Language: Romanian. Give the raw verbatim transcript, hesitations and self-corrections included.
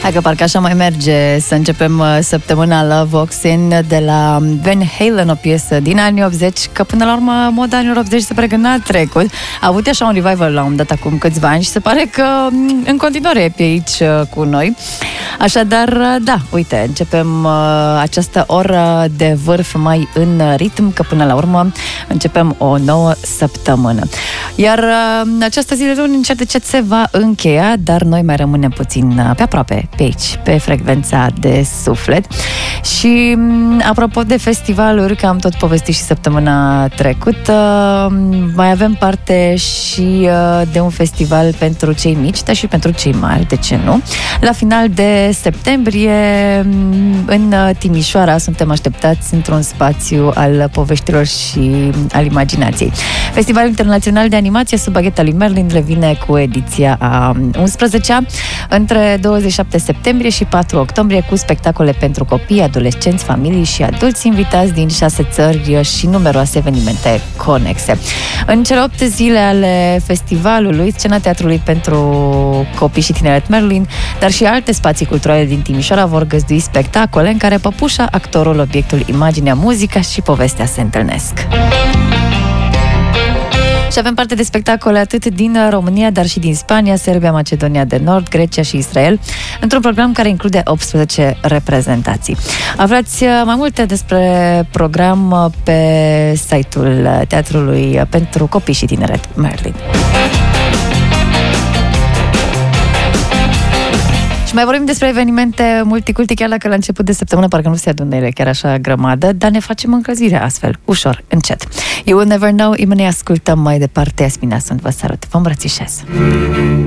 Hai că parcă așa mai merge să începem săptămâna Love Walks In de la Van Halen, o piesă din anii optzeci, că până la urmă moda anilor optzeci se pare că n-a trecut. A avut așa un revival la un dat acum câțiva ani și se pare că în continuare e pe aici cu noi. Așadar, da, uite, începem această oră de vârf mai în ritm, că până la urmă începem o nouă săptămână. Iar această zi de luni încet de ce se va încheia, dar noi mai rămânem puțin pe aproape, pe aici, pe frecvența de suflet. Și apropo de festivaluri, că am tot povestit și săptămâna trecută, mai avem parte și de un festival pentru cei mici, dar și pentru cei mari, de ce nu? La final de septembrie, în Timișoara, suntem așteptați într-un spațiu al poveștilor și al imaginației. Festivalul Internațional de Animație sub bagheta lui Merlin revine cu ediția a unsprezecea între douăzeci și șapte septembrie și patru octombrie, cu spectacole pentru copii, adolescenți, familii și adulți invitați din șase țări și numeroase evenimente conexe. În cele opt zile ale festivalului, scena teatrului pentru copii și tineret Merlin, dar și alte spații culturale din Timișoara vor găzdui spectacole în care păpușa, actorul, obiectul, imaginea, muzica și povestea se întâlnesc. Și avem parte de spectacole atât din România, dar și din Spania, Serbia, Macedonia de Nord, Grecia și Israel, într-un program care include optsprezece reprezentații. Aflați mai multe despre program pe site-ul Teatrului pentru Copii și Tineret Merlin. Și mai vorbim despre evenimente multiculti, chiar dacă la început de săptămână parcă nu se adună ele chiar așa grămadă, dar ne facem încălzirea astfel, ușor, încet. You will never know, imeni ascultăm mai departe, Yasmina, sunt, vă salut, vă îmbrățișez.